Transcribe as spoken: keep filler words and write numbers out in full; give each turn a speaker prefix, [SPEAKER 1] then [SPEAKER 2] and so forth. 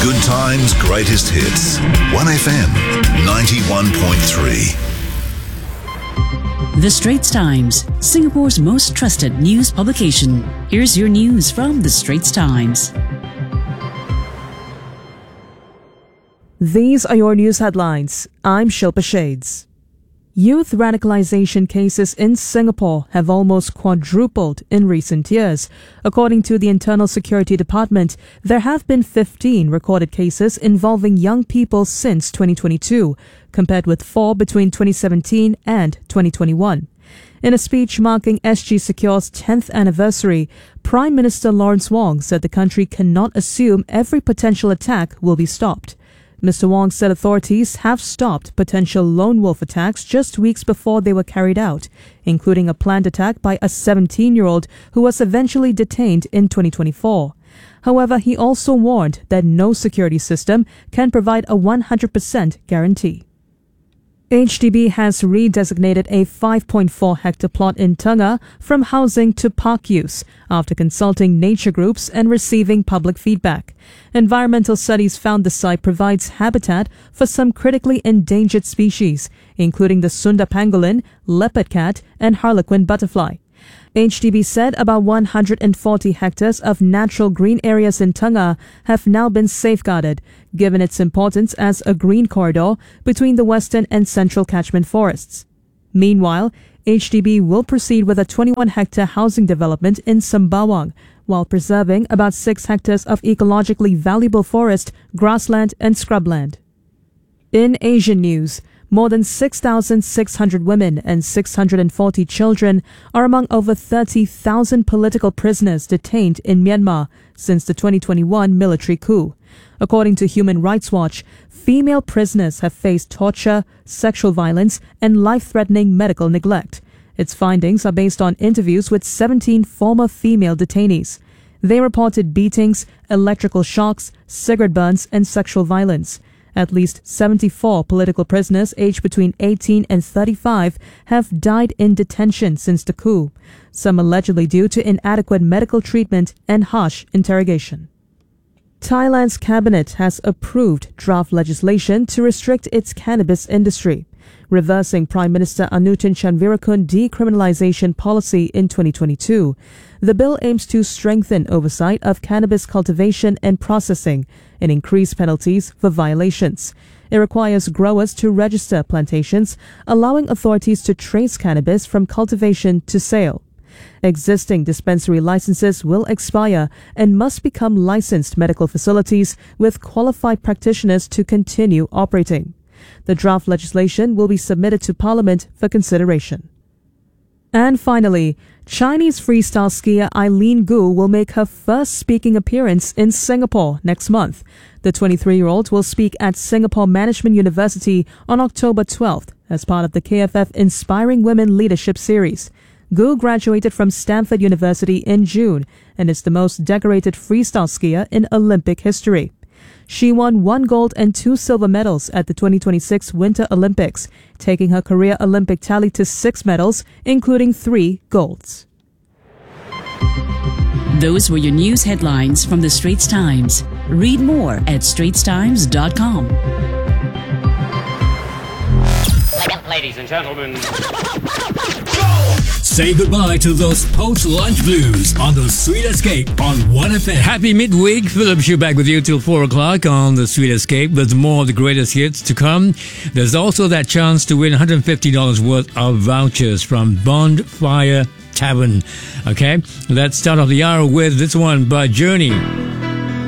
[SPEAKER 1] Good times, greatest hits. one F M, ninety-one point three.
[SPEAKER 2] The Straits Times, Singapore's most trusted news publication. Here's your news from The Straits Times.
[SPEAKER 3] These are your news headlines. I'm Shilpa Shades. Youth radicalization cases in Singapore have almost quadrupled in recent years. According to the Internal Security Department, there have been fifteen recorded cases involving young people since twenty twenty-two, compared with four between twenty seventeen and twenty twenty-one. In a speech marking S G Secure's tenth anniversary, Prime Minister Lawrence Wong said the country cannot assume every potential attack will be stopped. Mister Wong said authorities have stopped potential lone wolf attacks just weeks before they were carried out, including a planned attack by a seventeen-year-old who was eventually detained in twenty twenty-four. However, he also warned that no security system can provide a one hundred percent guarantee. H D B has redesignated a five point four hectare plot in Tengah from housing to park use after consulting nature groups and receiving public feedback. Environmental studies found the site provides habitat for some critically endangered species, including the Sunda pangolin, leopard cat, and harlequin butterfly. H D B said about one hundred forty hectares of natural green areas in Tengah have now been safeguarded, given its importance as a green corridor between the western and central catchment forests. Meanwhile, H D B will proceed with a twenty-one hectare housing development in Sembawang, while preserving about six hectares of ecologically valuable forest, grassland and scrubland. In Asian news, more than six thousand six hundred women and six hundred forty children are among over thirty thousand political prisoners detained in Myanmar since the twenty twenty-one military coup. According to Human Rights Watch, female prisoners have faced torture, sexual violence, and life-threatening medical neglect. Its findings are based on interviews with seventeen former female detainees. They reported beatings, electrical shocks, cigarette burns, and sexual violence. At least seventy-four political prisoners aged between eighteen and thirty-five have died in detention since the coup, some allegedly due to inadequate medical treatment and harsh interrogation. Thailand's cabinet has approved draft legislation to restrict its cannabis industry, reversing Prime Minister Anutin Chanvirakul decriminalization policy in twenty twenty-two. The bill aims to strengthen oversight of cannabis cultivation and processing and increase penalties for violations. It requires growers to register plantations, allowing authorities to trace cannabis from cultivation to sale. Existing dispensary licenses will expire and must become licensed medical facilities with qualified practitioners to continue operating. The draft legislation will be submitted to Parliament for consideration. And finally, Chinese freestyle skier Eileen Gu will make her first speaking appearance in Singapore next month. The twenty-three-year-old will speak at Singapore Management University on October twelfth as part of the K F F Inspiring Women Leadership Series. Gu graduated from Stanford University in June and is the most decorated freestyle skier in Olympic history. She won one gold and two silver medals at the twenty twenty-six Winter Olympics, taking her career Olympic tally to six medals, including three golds.
[SPEAKER 2] Those were your news headlines from The Straits Times. Read more at straits times dot com.
[SPEAKER 4] Ladies and gentlemen,
[SPEAKER 5] say goodbye to those post-lunch blues on the Sweet Escape on one F M.
[SPEAKER 6] Happy midweek. Philip Hsu back with you till four o'clock on the Sweet Escape. There's more of the greatest hits to come. There's also that chance to win one hundred fifty dollars worth of vouchers from Bonfire Tavern. Okay, let's start off the hour with this one by Journey.